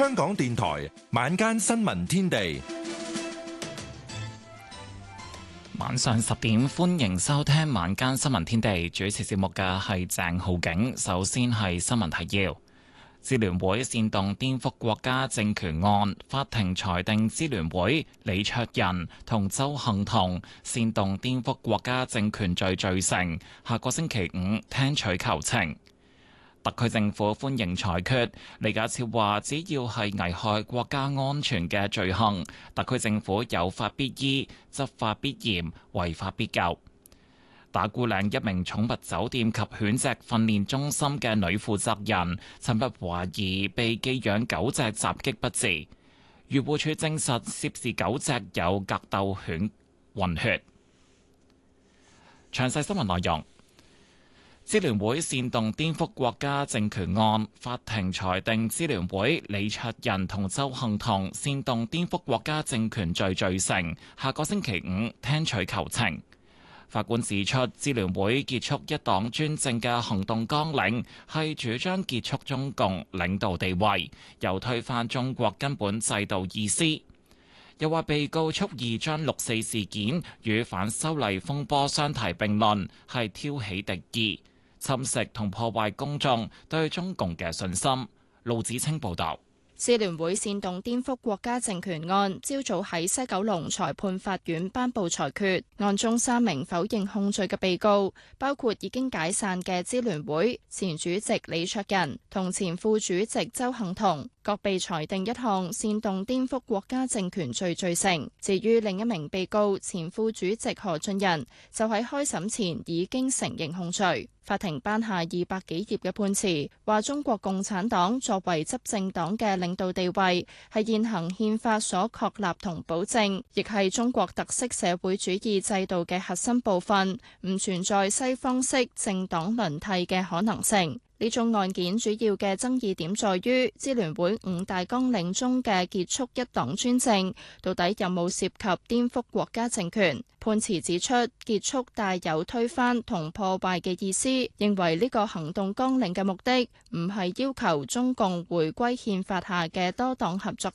香港電台晚間新聞天地， 晚上10點，歡迎收聽晚間新聞天地。主持節目嘅係鄭浩景。首先係新聞提要：支聯會煽動顛覆國家政權案，法庭裁定支聯會李卓人同鄒幸彤煽動顛覆國家政權罪罪成，下個星期五聽取求情。特區政府歡迎裁決。李家超話，只要係危害國家安全嘅罪行，特區政府有法必依，執法必嚴，違法必究。打鼓嶺一名寵物酒店及犬隻訓練中心嘅女負責人，尋日懷疑被寄養狗隻襲擊不治，漁護署證實涉事狗隻有格鬥犬暈血。詳細新聞內容。支聯會煽動顛覆國家政權案，法庭裁定支聯會李卓人同鄒幸彤煽動顛覆國家政權罪罪成，下個星期五聽取求情。法官指出，支聯會結束一黨專政嘅行動綱領係主張結束中共領導地位，又推翻中國根本制度意思。又話被告蓄意將六四事件與反修例風波相提並論，係挑起敵意，侵蝕同破壞公眾對中共嘅信心。盧子清報導。 支聯會煽動顛覆國家政權案，朝早喺西九龍裁判法院頒布裁決。案中3名否認控罪嘅被告，包括已經解散嘅支聯會前主席李卓人同前副主席鄒幸彤，各被裁定一項煽動顛覆國家政權罪罪成。至於另一名被告前副主席何俊仁，就喺開審前已經承認控罪。法庭頒下200幾頁嘅判詞，話中國共產黨作為執政黨嘅領導地位係現行憲法所確立同保證，亦係中國特色社會主義制度嘅核心部分，唔存在西方式政黨輪替嘅可能性。呢宗案件主要嘅爭議點在於支聯會5大綱領中嘅結束一黨專政，到底有冇涉及顛覆國家政權？判詞指出，結束帶有推翻同破壞嘅意思，認為呢個行動綱領嘅目的唔係要求中共回歸憲法下嘅多黨合作